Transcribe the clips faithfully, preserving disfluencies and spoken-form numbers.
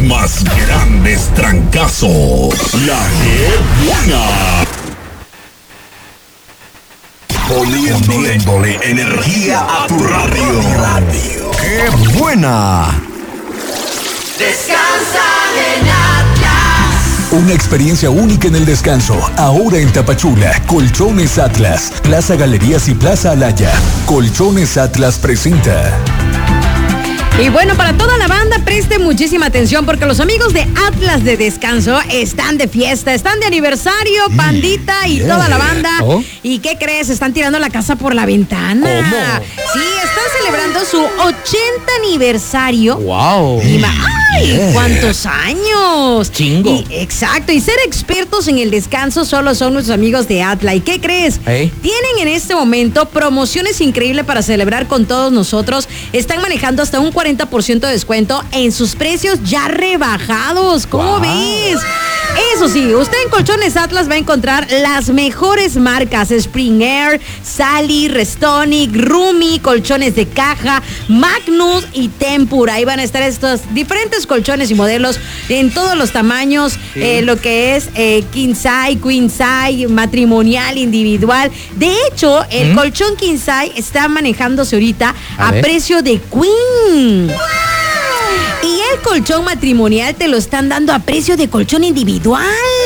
más grandes trancazos. La que buena. Poniéndole energía a tu radio. Radio. ¡Qué buena! Descansa en Atlas. Una experiencia única en el descanso. Ahora en Tapachula, Colchones Atlas, Plaza Galerías y Plaza Alaya. Colchones Atlas presenta. Y bueno, para toda la banda, preste muchísima atención porque los amigos de Atlas de Descanso están de fiesta, están de aniversario, Pandita y yeah. toda la banda. ¿Oh? ¿Y qué crees? Están tirando la casa por la ventana. ¿Cómo? Sí, están celebrando su ochenta aniversario. ¡Wow! Y ma- ¡Ay! Yeah. ¿Cuántos años? Chingo. Y, exacto. Y ser expertos en el descanso solo son nuestros amigos de Atlas. ¿Y qué crees? ¿Eh? Tienen en este momento promociones increíbles para celebrar con todos nosotros. Están manejando hasta un cuarenta por ciento de descuento en sus precios ya rebajados. ¿Cómo wow. ves? Eso sí, usted en Colchones Atlas va a encontrar las mejores marcas: Spring Air, Sally, Restonic, Rumi, colchones de caja, Magnus y Tempur. Ahí van a estar estos diferentes colchones y modelos en todos los tamaños, sí. eh, lo que es eh, king size, queen size, matrimonial, individual. De hecho, el ¿Mm? colchón king size está manejándose ahorita a, a precio de queen. ¡Wow! Y el colchón matrimonial te lo están dando a precio de colchón individual.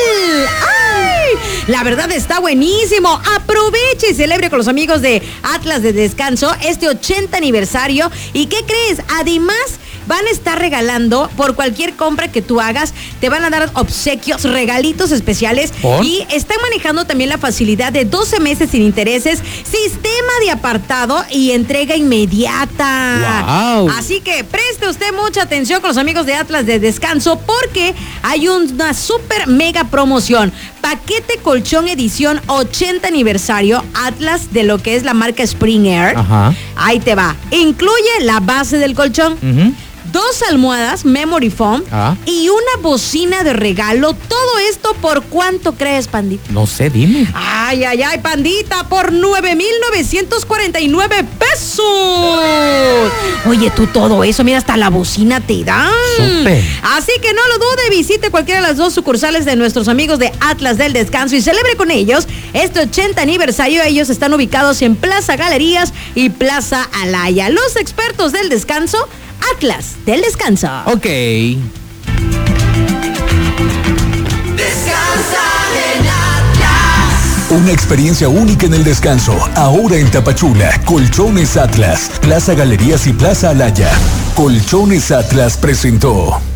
¡Ay! La verdad está buenísimo. Aproveche y celebre con los amigos de Atlas de Descanso este ochenta aniversario. ¿Y qué crees? Además, van a estar regalando por cualquier compra que tú hagas, te van a dar obsequios, regalitos especiales. ¿Por? Y están manejando también la facilidad de doce meses sin intereses, sistema de apartado y entrega inmediata. Wow. Así que preste usted mucha atención con los amigos de Atlas de Descanso porque hay una super mega promoción. Paquete colchón edición ochenta aniversario Atlas de lo que es la marca Spring Air. Ajá. Ahí te va. Incluye la base del colchón. Uh-huh. Dos almohadas Memory Foam ah. y una bocina de regalo. Todo esto, ¿por cuánto crees, Pandita? No sé, dime. Ay, ay, ay, Pandita, por nueve mil novecientos cuarenta y nueve pesos. Oye, tú todo eso, mira, hasta la bocina te dan. Súper. Así que no lo dude, visite cualquiera de las dos sucursales de nuestros amigos de Atlas del Descanso y celebre con ellos este ochenta aniversario. Ellos están ubicados en Plaza Galerías y Plaza Alaya. Los expertos del descanso, Atlas del Descanso. Ok. Descansa en Atlas. Una experiencia única en el descanso. Ahora en Tapachula, Colchones Atlas, Plaza Galerías y Plaza Alaya. Colchones Atlas presentó.